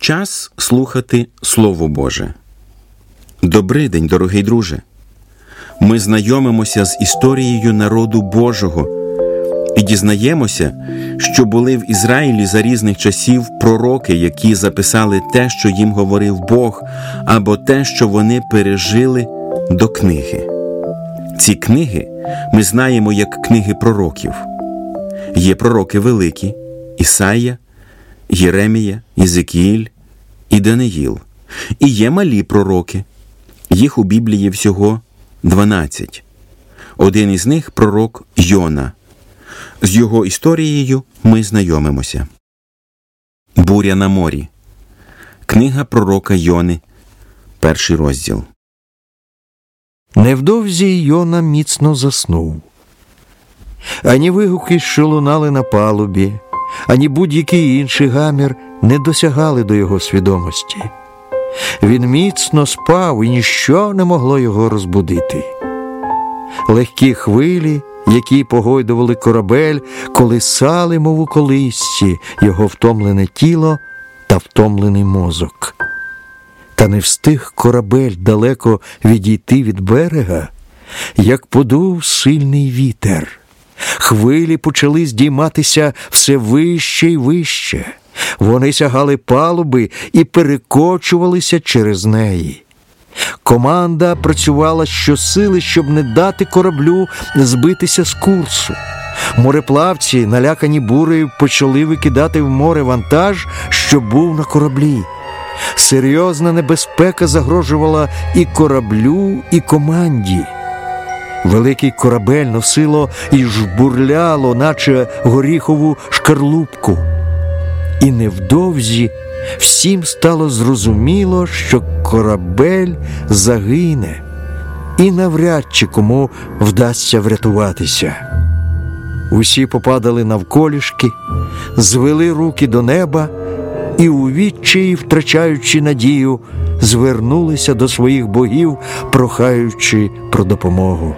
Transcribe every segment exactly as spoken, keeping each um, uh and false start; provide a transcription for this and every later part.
Час слухати Слово Боже. Добрий день, дорогий друже! Ми знайомимося з історією народу Божого і дізнаємося, що були в Ізраїлі за різних часів пророки, які записали те, що їм говорив Бог, або те, що вони пережили до книги. Ці книги ми знаємо як книги пророків. Є пророки великі – Ісая, Єремія, Єзекіїль і Даниїл. І є малі пророки. Їх у Біблії всього дванадцять. Один із них – пророк Йона. З його історією ми знайомимося. Буря на морі. Книга пророка Йони, перший розділ. Невдовзі Йона міцно заснув. Ані вигуки, що лунали на палубі, ані будь-який інший гамір не досягали до його свідомості. Він міцно спав, і ніщо не могло його розбудити. Легкі хвилі, які погойдували корабель, колисали, мов у колисці, його втомлене тіло та втомлений мозок. Та не встиг корабель далеко відійти від берега, як подув сильний вітер. Хвилі почали здійматися все вище й вище. Вони сягали палуби і перекочувалися через неї. Команда працювала щосили, щоб не дати кораблю збитися з курсу. Мореплавці, налякані бурею, почали викидати в море вантаж, що був на кораблі. Серйозна небезпека загрожувала і кораблю, і команді. Великий корабель носило і жбурляло, наче горіхову шкарлупку. І невдовзі всім стало зрозуміло, що корабель загине, і навряд чи кому вдасться врятуватися. Усі попадали навколішки, звели руки до неба і у відчаї, втрачаючи надію, звернулися до своїх богів, прохаючи про допомогу.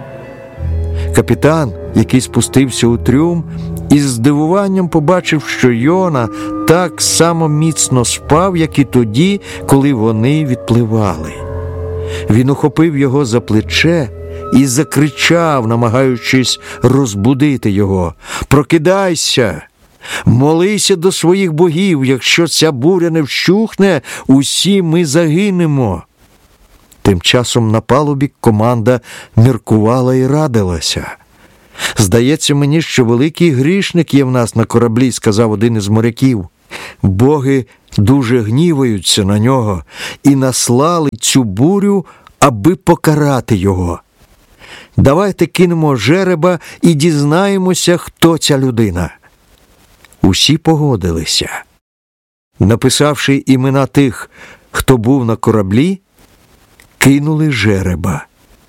Капітан, який спустився у трюм, із здивуванням побачив, що Йона так само міцно спав, як і тоді, коли вони відпливали. Він ухопив його за плече і закричав, намагаючись розбудити його: «Прокидайся! Молися до своїх богів! Якщо ця буря не вщухне, усі ми загинемо!» Тим часом на палубі команда міркувала і радилася. «Здається мені, що великий грішник є в нас на кораблі», – сказав один із моряків. «Боги дуже гніваються на нього і наслали цю бурю, аби покарати його. Давайте кинемо жереба і дізнаємося, хто ця людина». Усі погодилися. Написавши імена тих, хто був на кораблі, кинули жереба.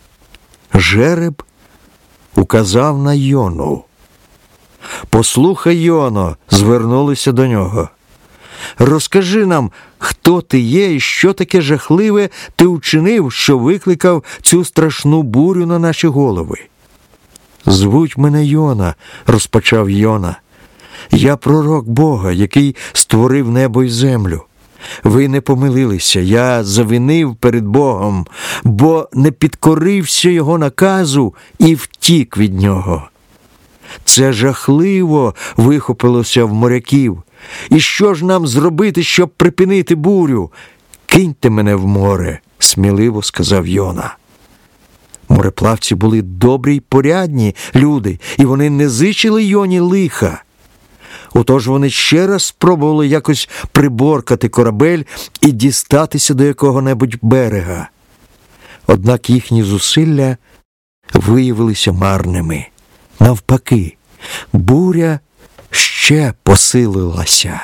Жереб указав на Йону. «Послухай, Йоно», – звернулися до нього. «Розкажи нам, хто ти є і що таке жахливе ти учинив, що викликав цю страшну бурю на наші голови». «Звуть мене Йона», – розпочав Йона. «Я пророк Бога, який створив небо й землю. Ви не помилилися, я завинив перед Богом, бо не підкорився його наказу і втік від нього. Це жахливо вихопилося в моряків. І що ж нам зробити, щоб припинити бурю? Киньте мене в море», – сміливо сказав Йона. Мореплавці були добрі й порядні люди, і вони не зичили Йоні лиха. Отож вони ще раз спробували якось приборкати корабель і дістатися до якого-небудь берега. Однак їхні зусилля виявилися марними. Навпаки, буря ще посилилася.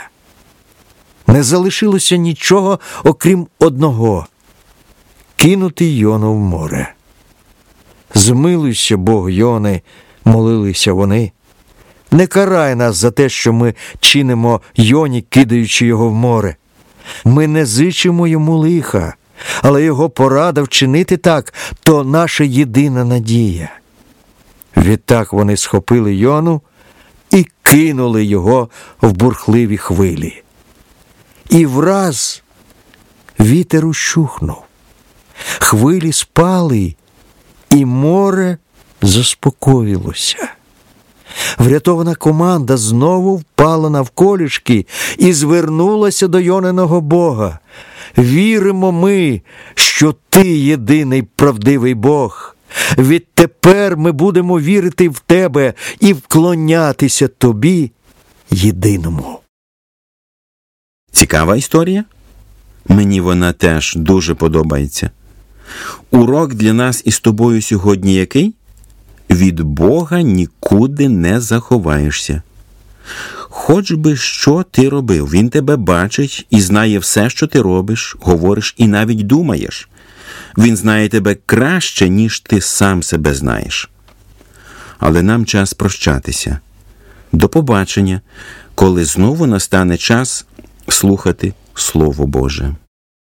Не залишилося нічого, окрім одного – кинути Йону в море. «Змилуйся, Бог Йони», – молилися вони. «Не карай нас за те, що ми чинимо Йоні, кидаючи його в море. Ми не зичимо йому лиха, але його порада вчинити так – то наша єдина надія». Відтак вони схопили Йону і кинули його в бурхливі хвилі. І враз вітер ущухнув, хвилі спали, і море заспокоїлося. Врятована команда знову впала навколішки і звернулася до Йониного Бога. Віримо ми, що Ти єдиний правдивий Бог. Відтепер ми будемо вірити в Тебе і вклонятися Тобі єдиному. Цікава історія? Мені вона теж дуже подобається. Урок для нас із тобою сьогодні який? Від Бога нікуди не заховаєшся. Хоч би що ти робив, Він тебе бачить і знає все, що ти робиш, говориш і навіть думаєш. Він знає тебе краще, ніж ти сам себе знаєш. Але нам час прощатися. До побачення, коли знову настане час слухати Слово Боже.